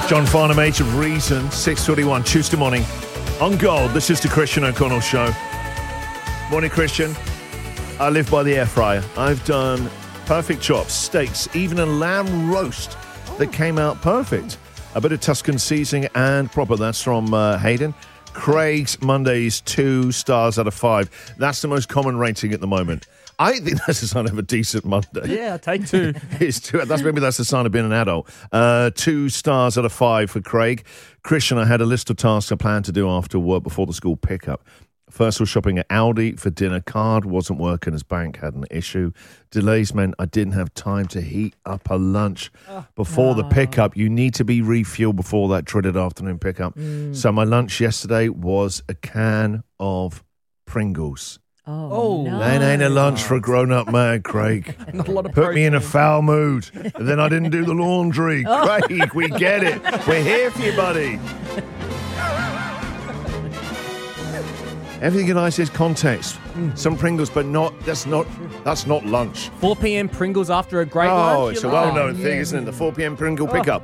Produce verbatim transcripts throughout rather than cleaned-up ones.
John Farnham, Age of Reason, six twenty-one, Tuesday morning on Gold. This is the Christian O'Connell Show. Morning, Christian. I live by the air fryer. I've done perfect chops, steaks, even a lamb roast that came out perfect. A bit of Tuscan seasoning and proper. That's from uh, Hayden. Craig's Mondays, two stars out of five. That's the most common rating at the moment. I think that's a sign of a decent Monday. Yeah, I'll take two. It's two. That's maybe that's a sign of being an adult. Uh, two stars out of five for Craig. Christian, I had a list of tasks I planned to do after work before the school pickup. First was shopping at Aldi for dinner. Card wasn't working as bank had an issue. Delays meant I didn't have time to heat up a lunch oh, before no. the pickup. You need to be refueled before that dreaded afternoon pickup. Mm. So my lunch yesterday was a can of Pringles. Oh, oh no. That ain't a lunch for a grown-up man, Craig. Not a lot of Put protein. me in a foul mood. And then I didn't do the laundry. Oh. Craig, we get it. We're here for you, buddy. Everything in life is context. Mm. Some Pringles, but not. That's not. That's not lunch. four p.m. Pringles after a great oh, lunch. Oh, it's a like. well-known oh, thing, yeah. isn't it? The four p.m. Pringle oh. pickup.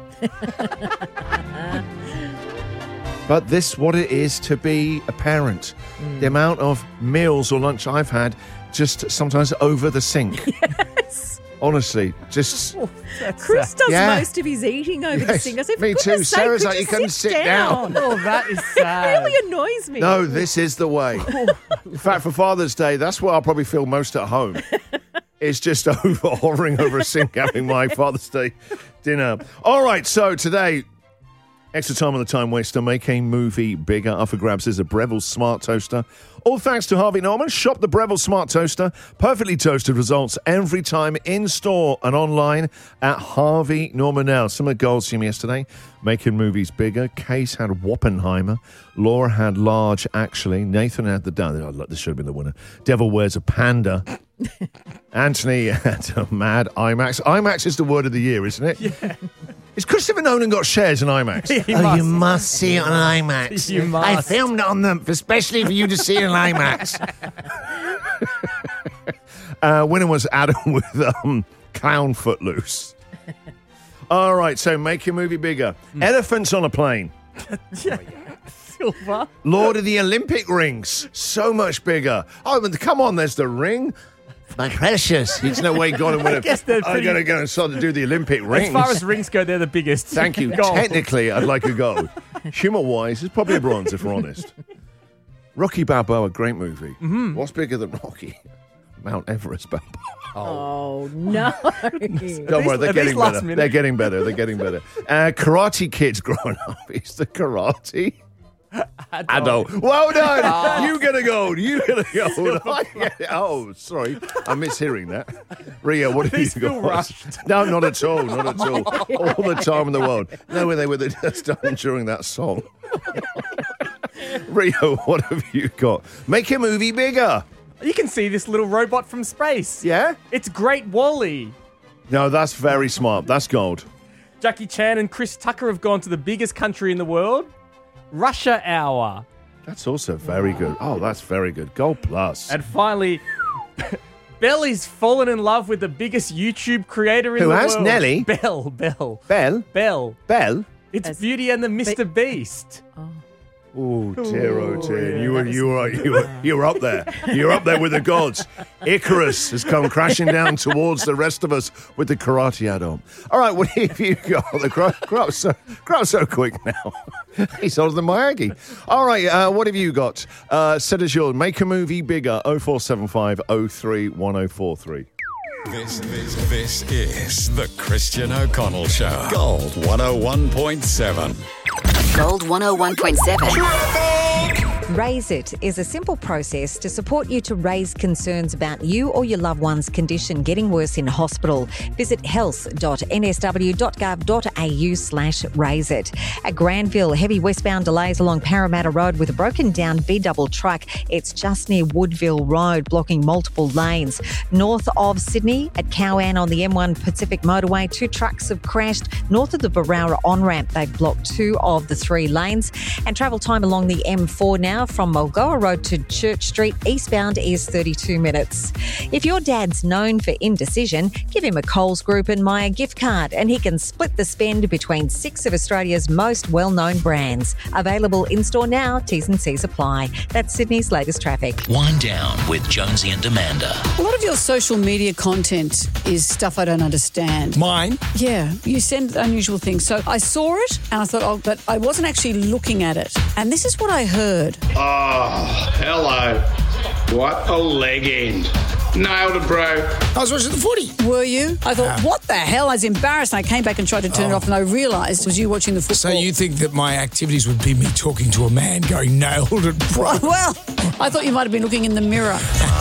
But this, what it is to be a parent. Mm. The amount of meals or lunch I've had, just sometimes over the sink. Yes. Honestly, just... Oh, Chris sad. does yeah. most of his eating over yes, the sink. I said, me too. Sake, Sarah's like, you you couldn't sit, sit down. down. Oh, that is sad. It really annoys me. No, this is the way. In fact, for Father's Day, that's where I'll probably feel most at home. It's just over hovering over a sink having my Father's Day dinner. All right, so today... Extra time on the time waster, make a movie bigger. Up for grabs is a Breville Smart Toaster. All thanks to Harvey Norman. Shop the Breville Smart Toaster. Perfectly toasted results every time in store and online at Harvey Norman now. Some of the goals from yesterday. Making movies bigger. Case had Woppenheimer. Laura had Large, actually. Nathan had the... Oh, this should have been the winner. Devil Wears a Panda. Anthony had a Mad IMAX. IMAX is the word of the year, isn't it? Yeah. Is Christopher Nolan got shares in IMAX? He oh, must. you must see it on IMAX. You must. I filmed it on them, especially for you to see it on IMAX. uh, winner was Adam with um, Clown Footloose. All right, so make your movie bigger. Mm. Elephants on a plane. Yeah. Silver. Lord of the Olympic Rings. So much bigger. Oh, but come on, there's the ring. My precious. There's no way God and I win guess it. they're I'm pretty- going to go and start to do the Olympic rings. As far as rings go, they're the biggest. Thank you. Gold. Technically, I'd like a gold. Humour-wise, it's probably a bronze, if we're honest. Rocky Balboa, great movie. Mm-hmm. What's bigger than Rocky? Mount Everest Balboa. Oh, no. Don't worry, they're at getting least last better. minute. They're getting better. They're getting better. Uh, karate Kid's growing up. Is the karate? Adult. Well done. Oh. You get a gold. You get a gold. I get it. Oh, sorry. I'm mishearing that. Ria, what have you These feel got? rushed. No, not at all. Not at all. All the time in the world. No, when they were just done during that song. Rio, what have you got? Make your movie bigger. You can see this little robot from space. Yeah? It's Great Wall-E. No, that's very smart. That's gold. Jackie Chan and Chris Tucker have gone to the biggest country in the world, Russia Hour. That's also very good. Oh, that's very good. Gold plus. And finally, Belly's fallen in love with the biggest YouTube creator in Who the has? world. Nelly? Belle, Belle. Belle? Belle. Belle? It's As- Beauty and the Mister Beast. Oh dear, oh dear! yeah, you were, that you were, you were, you were up there. You're up there with the gods. Icarus has come crashing down towards the rest of us with the karate add-on. All right, what have you got? The crowd, crowd so, crowd so quick now. He's older than my Aggie. All right, uh, what have you got? Uh, set as yours. Make a movie bigger. Oh four seven five oh three one oh four three. This, this, this is the Christian O'Connell Show. Gold one oh one point seven. Gold one oh one point seven. Raise It is a simple process to support you to raise concerns about you or your loved one's condition getting worse in hospital. Visit health.nsw.gov.au slash raise it. At Granville, heavy westbound delays along Parramatta Road with a broken down V-double truck. It's just near Woodville Road, blocking multiple lanes. North of Sydney, at Cowan on the M one Pacific Motorway, two trucks have crashed. North of the Barara on-ramp, they've blocked two of the three lanes. And travel time along the M four now, hour. From Mulgoa Road to Church Street, eastbound is thirty-two minutes. If your dad's known for indecision, give him a Coles Group and Myer gift card and he can split the spend between six of Australia's most well-known brands. Available in-store now, T's and C's apply. That's Sydney's latest traffic. Wind down with Jonesy and Amanda. A lot of your social media content is stuff I don't understand. Mine? Yeah, you send unusual things. So I saw it and I thought, oh, but I wasn't actually looking at it. And this is what I heard. Oh, hello. What a leg end. Nailed it, bro. I was watching the footy. Were you? I thought, what the hell? I was embarrassed. I came back and tried to turn Oh. it off and I realised it was you watching the football. So you think that my activities would be me talking to a man going, nailed it, bro? Well, I thought you might have been looking in the mirror.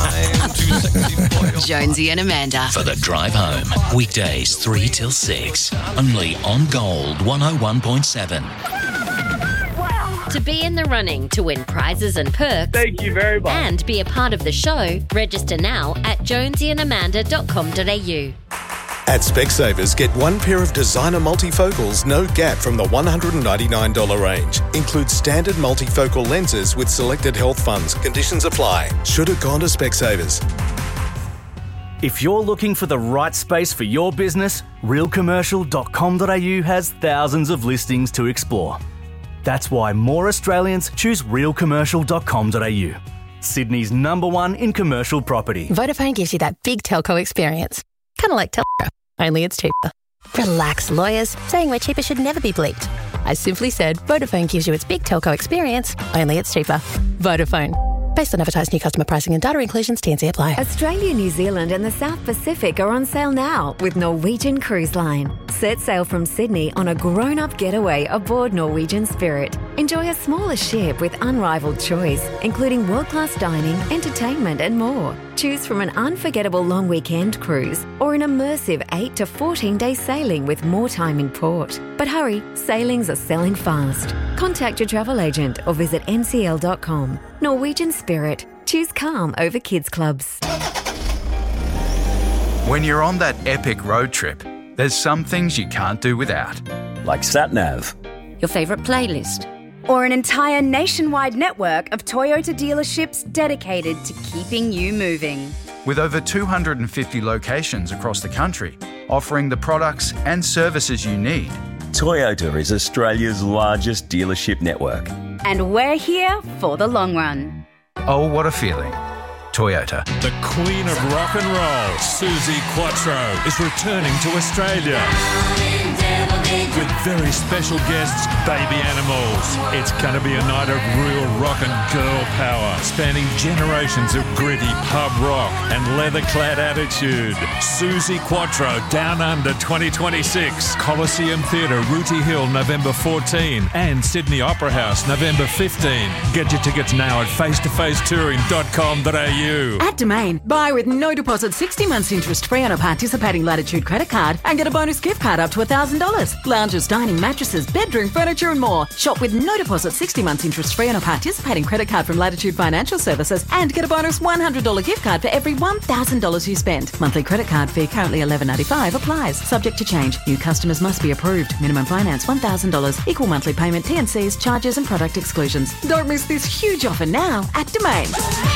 Jonesy and Amanda. For the drive home. Weekdays three till six. Only on Gold one oh one point seven. To be in the running to win prizes and perks. Thank you very much. And be a part of the show, register now at jonesy and amanda dot com dot a u. At Specsavers, get one pair of designer multifocals, no gap, from the one hundred ninety-nine dollars range. Includes standard multifocal lenses with selected health funds. Conditions apply. Should have gone to Specsavers. If you're looking for the right space for your business, real commercial dot com dot a u has thousands of listings to explore. That's why more Australians choose real commercial dot com dot a u. Sydney's number one in commercial property. Vodafone gives you that big telco experience. Kind of like telco, only it's cheaper. Relax, lawyers. Saying we're cheaper should never be bleeped. I simply said Vodafone gives you its big telco experience, only it's cheaper. Vodafone. Based on advertised new customer pricing and data inclusions, T and C apply. Australia, New Zealand and the South Pacific are on sale now with Norwegian Cruise Line. Set sail from Sydney on a grown-up getaway aboard Norwegian Spirit. Enjoy a smaller ship with unrivaled choice, including world-class dining, entertainment and more. Choose from an unforgettable long weekend cruise or an immersive eight to fourteen day sailing with more time in port. But hurry, sailings are selling fast. Contact your travel agent or visit n c l dot com. Norwegian Spirit. Choose calm over kids clubs. When you're on that epic road trip, there's some things you can't do without. Like SatNav. Your favourite playlist. Or an entire nationwide network of Toyota dealerships dedicated to keeping you moving. With over two hundred fifty locations across the country, offering the products and services you need. Toyota is Australia's largest dealership network. And we're here for the long run. Oh, what a feeling. Toyota. The Queen of Rock and Roll, Suzi Quatro, is returning to Australia. With very special guests, Baby Animals. It's going to be a night of real rock and girl power, spanning generations of gritty pub rock and leather-clad attitude. Suzi Quatro, Down Under twenty twenty-six, Coliseum Theatre, Rooty Hill, November fourteenth, and Sydney Opera House, November fifteenth. Get your tickets now at face to face touring dot com dot a u. At Domain, buy with no deposit, sixty months interest free on a participating Latitude credit card and get a bonus gift card up to one thousand dollars. Lounges, dining, mattresses, bedroom, furniture and more. Shop with no deposit, sixty months interest free on a participating credit card from Latitude Financial Services and get a bonus one hundred dollars gift card for every one thousand dollars you spend. Monthly credit card fee currently eleven ninety-five applies. Subject to change. New customers must be approved. Minimum finance one thousand dollars. Equal monthly payment, T and C's, charges and product exclusions. Don't miss this huge offer now at Domain.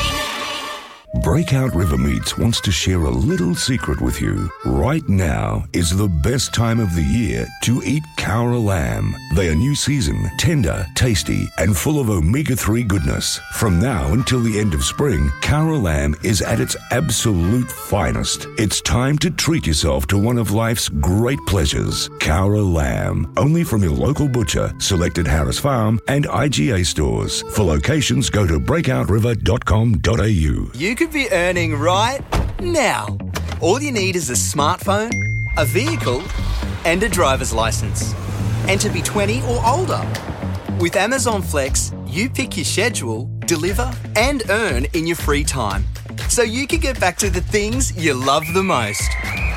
Breakout River Meats wants to share a little secret with you. Right now is the best time of the year to eat Cowra lamb. They are new season, tender, tasty, and full of omega three goodness. From now until the end of spring, Cowra lamb is at its absolute finest. It's time to treat yourself to one of life's great pleasures. Cowra lamb, only from your local butcher, selected Harris Farm and I G A stores. For locations, go to breakout river dot com dot a u. You could be earning right now. All you need is a smartphone, a vehicle, and a driver's license. And to be twenty or older. With Amazon Flex, you pick your schedule, deliver, and earn in your free time. So you can get back to the things you love the most.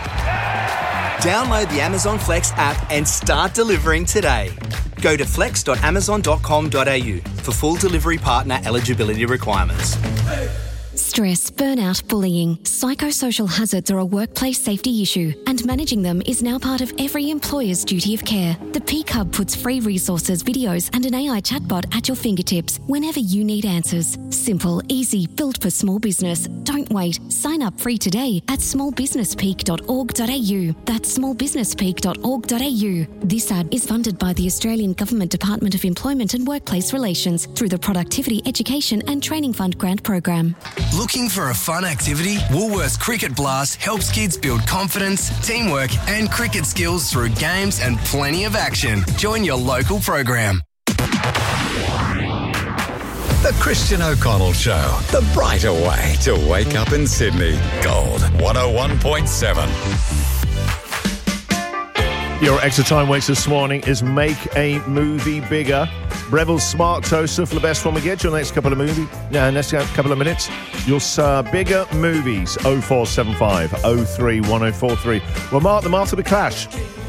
Download the Amazon Flex app and start delivering today. Go to flex dot amazon dot com dot a u for full delivery partner eligibility requirements. Stress, burnout, bullying, psychosocial hazards are a workplace safety issue, and managing them is now part of every employer's duty of care. The Peak Hub puts free resources, videos, and an A I chatbot at your fingertips whenever you need answers. Simple, easy, built for small business. Don't wait. Sign up free today at small business peak dot org dot a u. That's small business peak dot org dot a u. This ad is funded by the Australian Government Department of Employment and Workplace Relations through the Productivity, Education and Training Fund grant program. Looking for a fun activity? Woolworths Cricket Blast helps kids build confidence, teamwork and cricket skills through games and plenty of action. Join your local program. The Christian O'Connell Show, the brighter way to wake up in Sydney. Gold one oh one point seven. Your extra time waits this morning is make a movie bigger. Breville's Smart Toaster for the best one we get you in the next couple of movie, uh, next couple of minutes. Your uh, bigger movies oh four seven five oh three one oh four three. Well, Mark, them after the Clash.